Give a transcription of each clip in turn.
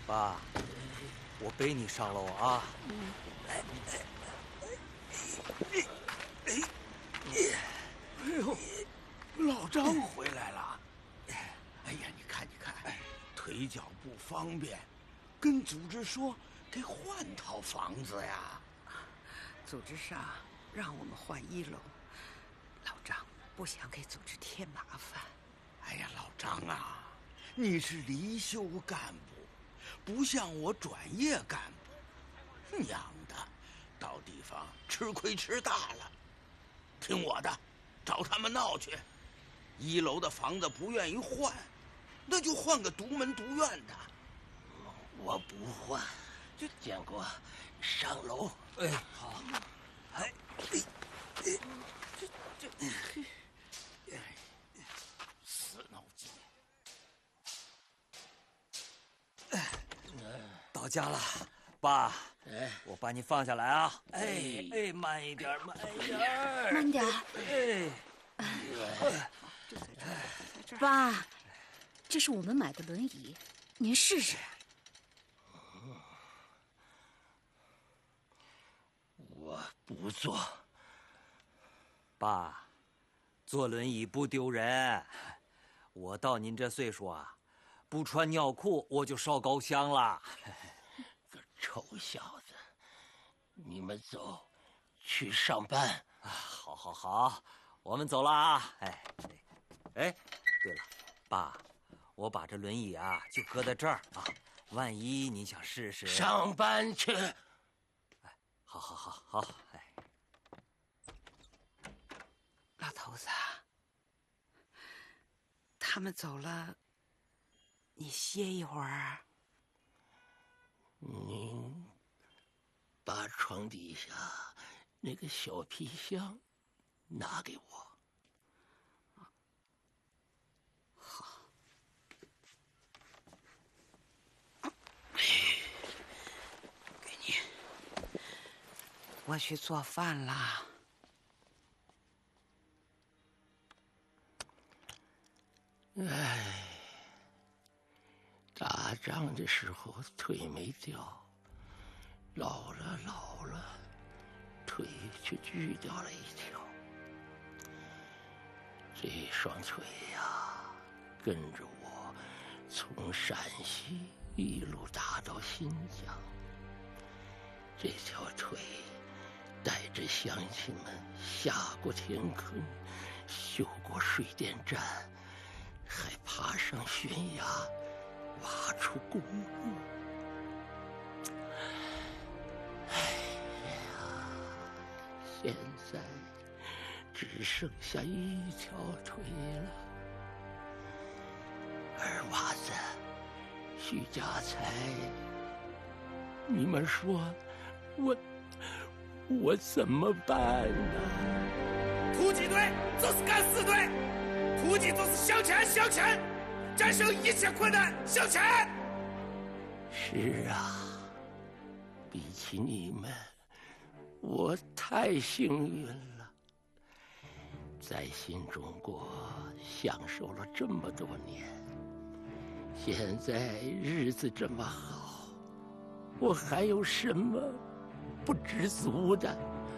爸，我背你上楼啊。 哎呦，老张回来了。哎呀，你看，腿脚不方便，跟组织说得换套房子呀。 组织上让我们换1楼，老张不想给组织添麻烦。 哎呀，老张啊，你是离休干部，不像我转业干部，娘的，到地方吃亏吃大了。听我的，找他们闹去。1楼的房子不愿意换，那就换个独门独院的。 我不换，建国，上楼。 哎，好。哎， 死脑筋。 到家了，爸。 哎， 我把你放下来啊！哎，慢一点，慢一点， 慢点。爸，这是我们买的轮椅，您试试。 我不坐。 爸，坐轮椅不丢人。我到您这岁数啊，不穿尿裤我就烧高香了。 个臭小子，你们走，去上班。 好，我们走了啊！哎，对了，爸，我把这轮椅啊就搁在这儿啊，万一你想试试。 上班去。 哎，好，哎。 老头子，他们走了，你歇一会儿。 您把床底下那个小皮箱拿给我。 好。给你。我去做饭了。 哎，打仗的时候腿没掉，老了，腿却锯掉了一条。这双腿呀，跟着我从陕西一路打到新疆。这条腿带着乡亲们下过田坑，修过水电站，还爬上悬崖，挖出公路。哎呀，现在只剩下一条腿了。二娃子，徐家财，你们说我怎么办呢？ 突击队就是敢死队，突击就是向前，战胜一切困难，向前。 是啊，比起你们，我太幸运了，在新中国享受了这么多年，现在日子这么好，我还有什么不知足的？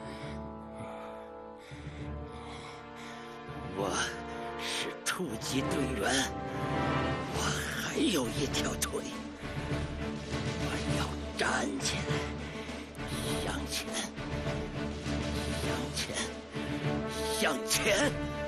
我是突击队员，我还有一条腿，我要站起来，向前，向前。